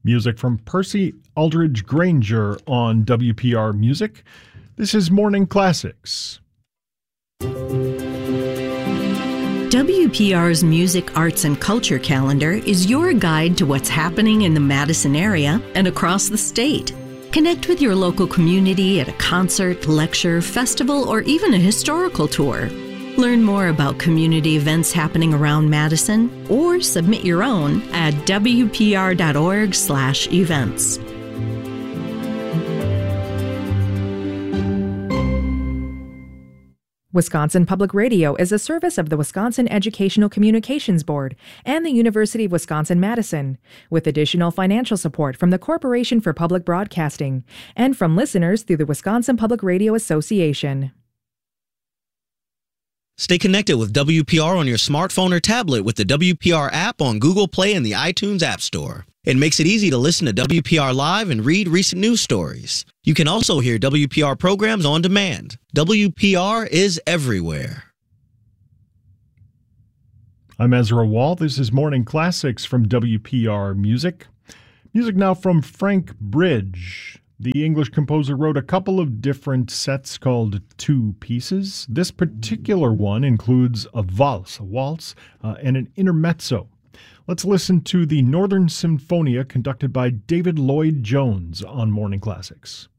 Music from Percy Aldridge Granger on WPR Music. This is Morning Classics. WPR's Music, Arts, and Culture calendar is your guide to what's happening in the Madison area and across the state. Connect with your local community at a concert, lecture, festival, or even a historical tour. Learn more about community events happening around Madison or submit your own at wpr.org/events. Wisconsin Public Radio is a service of the Wisconsin Educational Communications Board and the University of Wisconsin-Madison, with additional financial support from the Corporation for Public Broadcasting and from listeners through the Wisconsin Public Radio Association. Stay connected with WPR on your smartphone or tablet with the WPR app on Google Play and the iTunes App Store. It makes it easy to listen to WPR Live and read recent news stories. You can also hear WPR programs on demand. WPR is everywhere. I'm Ezra Wall. This is Morning Classics from WPR Music. Music now from Frank Bridge. The English composer wrote a couple of different sets called Two Pieces. This particular one includes a waltz, and an intermezzo. Let's listen to the Northern Sinfonia conducted by David Lloyd Jones on Morning Classics.